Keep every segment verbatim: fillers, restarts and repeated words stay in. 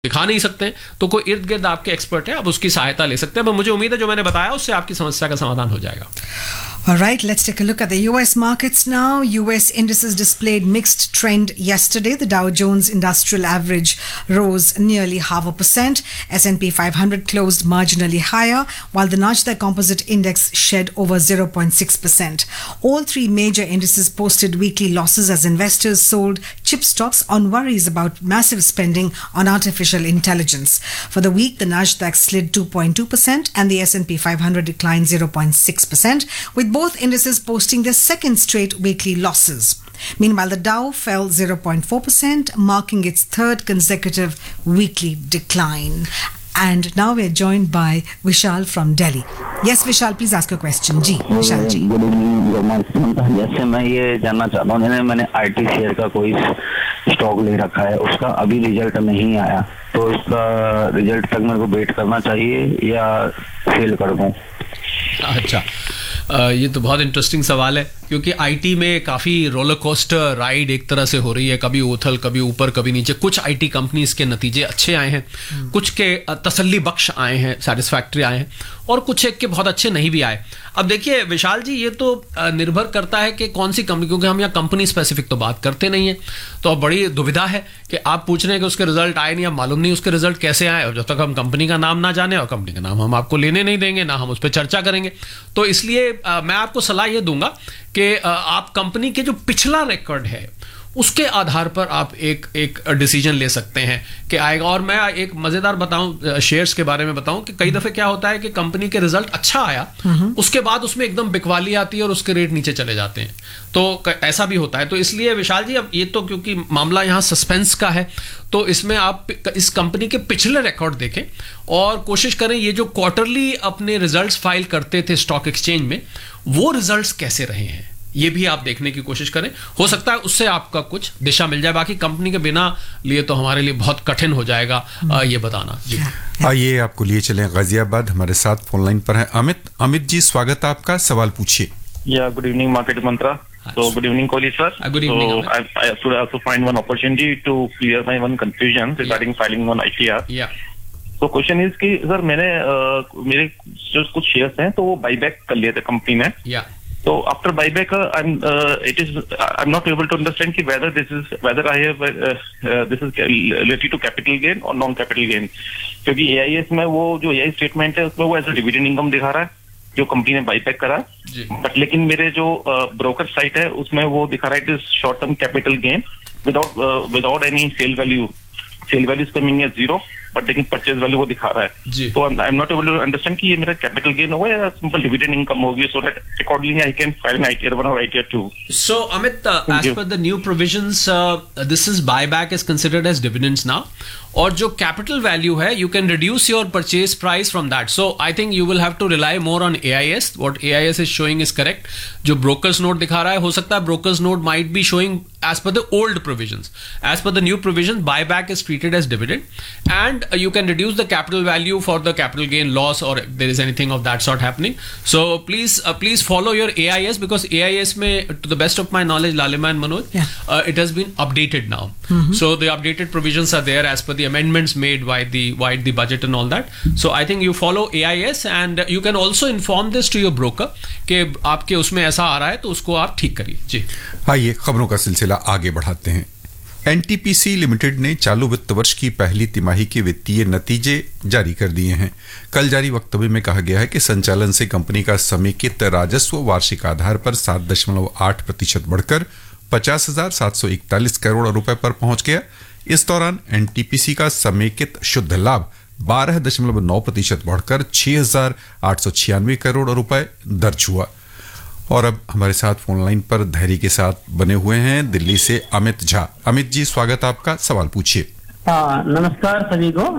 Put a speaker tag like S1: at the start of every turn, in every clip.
S1: दिखा नहीं सकते, तो कोई इर्द गिर्द आपके एक्सपर्ट है, आप उसकी सहायता ले सकते हैं। पर मुझे उम्मीद है जो मैंने बताया उससे आपकी समस्या का समाधान हो जाएगा।
S2: All right, let's take a look at the U S markets now. U S indices displayed mixed trend yesterday. The Dow Jones Industrial Average rose nearly half a percent. S and P five hundred closed marginally higher, while the Nasdaq Composite Index shed over zero point six percent. All three major indices posted weekly losses as investors sold chip stocks on worries about massive spending on artificial intelligence. For the week, the Nasdaq slid two point two percent and the S and P five hundred declined zero point six percent, with both indices posting their second straight weekly losses. Meanwhile, the Dow fell zero point four percent, marking its third consecutive weekly decline. And now we are joined by Vishal from Delhi. Yes, Vishal, please ask your question. Ji, Vishal ji.
S3: Good evening. जैसे मैं ये जानना चाहता हूँ, जैसे मैंने IT share का कोई स्टॉक ले रखा है, उसका अभी रिजल्ट नहीं आया, तो इसका रिजल्ट तक मेरे को वेट करना चाहिए या सेल कर दूँ?
S1: अच्छा, ये तो बहुत इंटरेस्टिंग सवाल है, क्योंकि आईटी में काफ़ी रोलर कोस्टर राइड एक तरह से हो रही है, कभी उथल कभी ऊपर कभी नीचे। कुछ आईटी कंपनीज के नतीजे अच्छे आए हैं, कुछ के तसल्ली बख्श आए हैं, सेटिस्फैक्ट्री आए हैं, और कुछ एक के बहुत अच्छे नहीं भी आए। अब देखिए विशाल जी, ये तो निर्भर करता है कि कौन सी कंपनी, क्योंकि हम यहाँ कंपनी स्पेसिफिक तो बात करते नहीं है, तो अब बड़ी दुविधा है कि आप पूछ रहे हैं कि उसके रिजल्ट आए नहीं, अब मालूम नहीं उसके रिजल्ट कैसे आए, और जब तक हम कंपनी का नाम ना जाने, और कंपनी का नाम हम आपको लेने नहीं देंगे, ना हम उस पर चर्चा करेंगे। तो इसलिए आ, मैं आपको सलाह ये दूंगा कि आप कंपनी के जो पिछला रिकॉर्ड है उसके आधार पर आप एक एक डिसीजन ले सकते हैं कि आएगा। और मैं एक मजेदार बताऊं, शेयर्स के बारे में बताऊं कि कई दफे क्या होता है कि कंपनी के रिजल्ट अच्छा आया, उसके बाद उसमें एकदम बिकवाली आती है और उसके रेट नीचे चले जाते हैं, तो ऐसा भी होता है। तो इसलिए विशाल जी, अब ये तो क्योंकि मामला यहाँ सस्पेंस का है, तो इसमें आप इस कंपनी के पिछले रिकॉर्ड देखें और कोशिश करें ये जो क्वार्टरली अपने रिजल्ट्स फाइल करते थे स्टॉक एक्सचेंज में, वो रिजल्ट्स कैसे रहे हैं, ये भी आप देखने की कोशिश करें। हो सकता है उससे आपका कुछ दिशा मिल जाए। बाकी कंपनी के बिना लिए तो हमारे लिए बहुत कठिन हो जाएगा आ, ये बताना। जी
S4: आइए आपको लिए चलें गाजियाबाद। हमारे साथ फोन लाइन पर है अमित। अमित जी, स्वागत है आपका, सवाल पूछिए।
S5: या good evening market Mantra. So good evening, Kohli sir. Uh, good evening. So I, I should also find one opportunity to clear my one confusion regarding yeah. filing on I T R.
S1: Yeah.
S5: So question is कि sir मैंने uh, मेरे जो कुछ shares हैं तो वो buyback कर लिए थे कंपनी में.
S1: Yeah.
S5: So after buyback, uh, I'm uh, it is I'm not able to understand कि whether this is whether I have uh, uh, this is related to capital gain or non capital gain, क्योंकि A I S में वो जो A I statement है उसमें वो as a dividend income दिखा रहा है जो कंपनी ने बाईबैक करा, बट लेकिन मेरे जो ब्रोकर uh, साइट है उसमें वो दिखा रहा है it is short term capital gain without without any cell value cell value is coming as zero, but लेकिन परचेज वैल्यू वो दिखा रहा है। तो I am not able to understand कि ये मेरा कैपिटल गेन होगा या सिंपल डिविडेंड इनकम होगी, so that accordingly I can file an I T R one और I T R to.
S1: So Amit, uh, as per the new provisions, uh, this is buyback is considered as dividends now. और जो capital value है, you can reduce your purchase price from that. So I think you will have to rely more on A I S. What A I S is showing is correct. जो brokers note दिखा रहा है, हो सकता है brokers note might be showing as per the old provisions. As per the new provisions, buyback is treated as dividend, and uh, you can reduce the capital value for the capital gain loss, or if there is anything of that sort happening. So please, uh, please follow your A I S, because A I S में, to the best of my knowledge, Lalima and Manoj, yeah. uh, it has been updated now. Mm-hmm. So the updated provisions are there as per the amendments made by the by the budget and all that. So I think you follow A I S, and you can also inform this to your broker कि आपके उसमें ऐसा आ रहा है, तो उसको आप ठीक करिए. जी
S4: आइए खबरों का सिलसिला आगे बढ़ाते हैं. N T P C limited ने चालू वित्त वर्ष की पहली तिमाही के वित्तीय नतीजे जारी कर दिए हैं. कल जारी वक्तव्य में कहा गया है कि संचालन से कंपनी का समेकित राजस्व वार्षिक आधार पर सात दशमलव आठ प्रतिशत बढ़कर पचास हजार सात सौ इकतालीस करोड़ रुपए पर पहुंच गया. इस दौरान N T P C का समेकित शुद्ध लाभ बारह दशमलव नौ प्रतिशत बढ़कर छह हजार आठ सौ छियानवे करोड़ रुपए दर्ज हुआ. और अब हमारे साथ फोन लाइन पर धैर्य के साथ बने हुए हैं दिल्ली से अमित झा. अमित जी, स्वागत आपका, सवाल पूछिए.
S6: नमस्कार सभी को.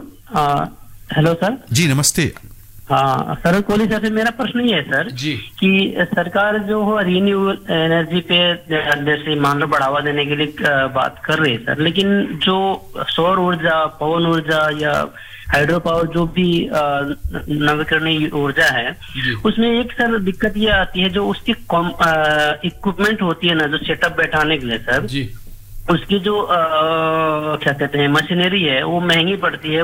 S6: Hello sir.
S4: जी नमस्ते.
S6: हाँ सर, कोहली सर से मेरा प्रश्न ये है सर
S1: जी
S6: कि सरकार जो हो रिन्यूएबल एनर्जी पे जैसे मान लो बढ़ावा देने के लिए बात कर रही है सर, लेकिन जो सौर ऊर्जा, पवन ऊर्जा या हाइड्रो पावर जो भी नवीकरणीय ऊर्जा है, उसमें एक सर दिक्कत ये आती है जो उसकी इक्विपमेंट होती है ना, जो सेटअप बैठाने के लिए सर,
S1: जी
S6: उसकी जो अ, क्या कहते हैं मशीनरी है वो महंगी पड़ती है।